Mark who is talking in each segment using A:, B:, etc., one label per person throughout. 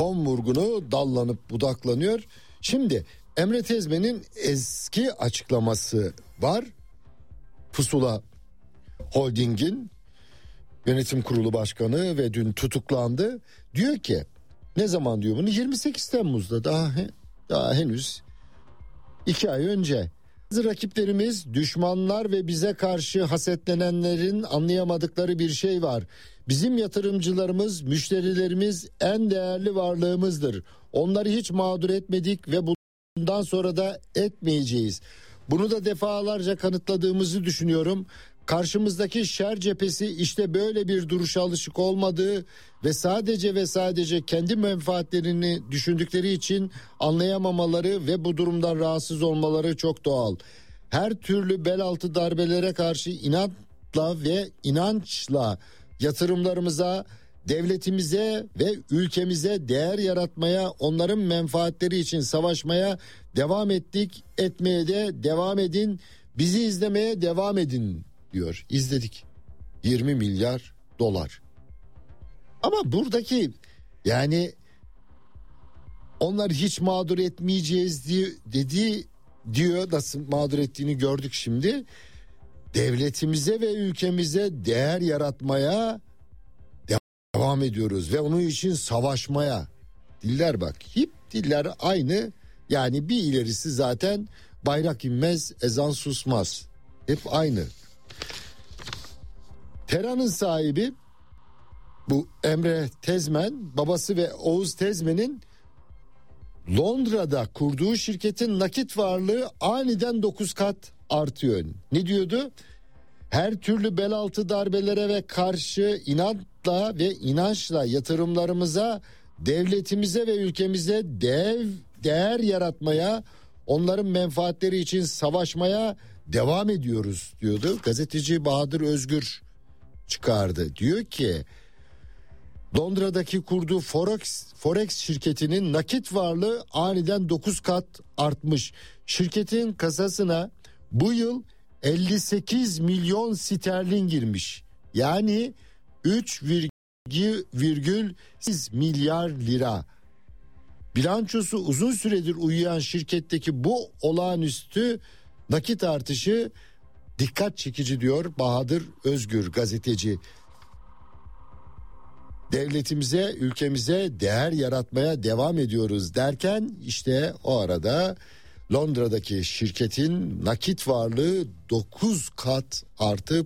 A: Tom vurgunu dallanıp budaklanıyor. Şimdi Emre Tezmen'in eski açıklaması var. Pusula Holding'in yönetim kurulu başkanı ve dün tutuklandı. Diyor ki, ne zaman diyor bunu? 28 Temmuz'da, daha henüz 2 ay önce. Rakiplerimiz, düşmanlar ve bize karşı hasetlenenlerin anlayamadıkları bir şey var. Bizim yatırımcılarımız, müşterilerimiz en değerli varlığımızdır. Onları hiç mağdur etmedik ve bundan sonra da etmeyeceğiz. Bunu da defalarca kanıtladığımızı düşünüyorum. Karşımızdaki şer cephesi işte böyle bir duruşa alışık olmadığı ve sadece kendi menfaatlerini düşündükleri için anlayamamaları ve bu durumdan rahatsız olmaları çok doğal. Her türlü bel altı darbelere karşı inatla ve inançla yatırımlarımıza, devletimize ve ülkemize değer yaratmaya, onların menfaatleri için savaşmaya devam ettik, etmeye de devam edin, bizi izlemeye devam edin diyor. İzledik. 20 milyar dolar. Ama buradaki yani onları hiç mağdur etmeyeceğiz diyor, nasıl mağdur ettiğini gördük şimdi. Devletimize ve ülkemize değer yaratmaya devam ediyoruz ve onun için savaşmaya. Diller bak, hep diller aynı. Yani bir ilerisi zaten bayrak inmez, ezan susmaz. Hep aynı. Tera'nın sahibi bu Emre Tezmen, babası ve Oğuz Tezmen'in Londra'da kurduğu şirketin nakit varlığı aniden 9 kat artıyor. Ne diyordu? Her türlü bel altı darbelere ve karşı inatla ve inançla yatırımlarımıza, devletimize ve ülkemize değer yaratmaya, onların menfaatleri için savaşmaya devam ediyoruz diyordu. Gazeteci Bahadır Özgür çıkardı. Diyor ki, Londra'daki kurduğu Forex şirketinin nakit varlığı aniden 9 kat artmış. Şirketin kasasına bu yıl 58 milyon sterlin girmiş. Yani 3,8 milyar lira. Bilançosu uzun süredir uyuyan şirketteki bu olağanüstü nakit artışı dikkat çekici diyor Bahadır Özgür gazeteci. Devletimize, ülkemize değer yaratmaya devam ediyoruz derken işte o arada Londra'daki şirketin nakit varlığı 9 kat artıp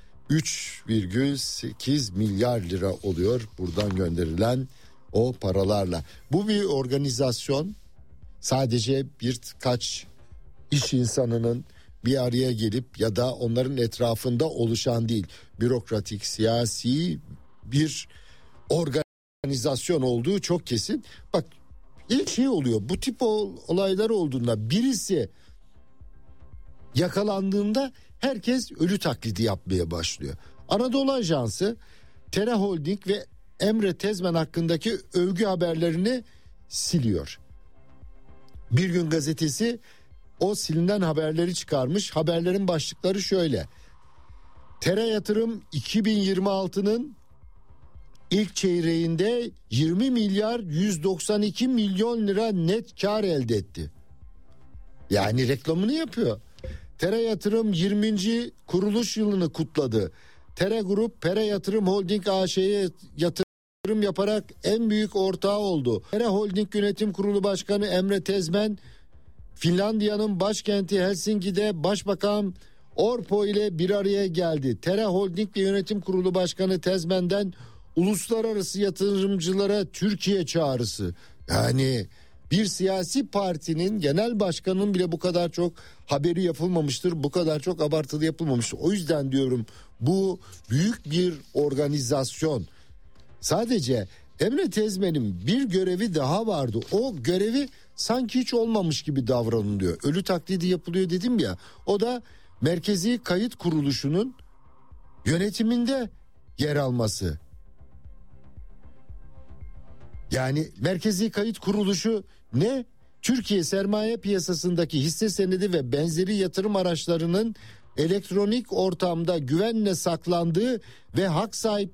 A: 3,8 milyar lira oluyor buradan gönderilen o paralarla. Bu bir organizasyon, sadece birkaç iş insanının bir araya gelip ya da onların etrafında oluşan değil, bürokratik, siyasi bir organizasyon olduğu çok kesin. Bak, ilk şey oluyor, bu tip olaylar olduğunda, birisi yakalandığında herkes ölü taklidi yapmaya başlıyor. Anadolu Ajansı, Tera Holding ve Emre Tezmen hakkındaki övgü haberlerini siliyor. Bir Gün gazetesi o silinen haberleri çıkarmış. Haberlerin başlıkları şöyle: Tera Yatırım 2026'nın ilk çeyreğinde 20 milyar 192 milyon lira net kar elde etti. Yani reklamını yapıyor. Tera Yatırım 20. kuruluş yılını kutladı. Tera Grup, Pera Yatırım Holding AŞ'ye yatırım yaparak en büyük ortağı oldu. Tera Holding Yönetim Kurulu Başkanı Emre Tezmen, Finlandiya'nın başkenti Helsinki'de Başbakan Orpo ile bir araya geldi. Tera Holding ve Yönetim Kurulu Başkanı Tezmen'den uluslararası yatırımcılara Türkiye çağrısı. Yani bir siyasi partinin genel başkanının bile bu kadar çok haberi yapılmamıştır, bu kadar çok abartılı yapılmamıştır. O yüzden diyorum, bu büyük bir organizasyon. Sadece Emre Tezmen'in bir görevi daha vardı. O görevi sanki hiç olmamış gibi davranılıyor. Ölü taklidi yapılıyor dedim ya. O da Merkezi Kayıt Kuruluşu'nun yönetiminde yer alması. Yani Merkezi Kayıt Kuruluşu ne? Türkiye sermaye piyasasındaki hisse senedi ve benzeri yatırım araçlarının elektronik ortamda güvenle saklandığı ve hak sahipleri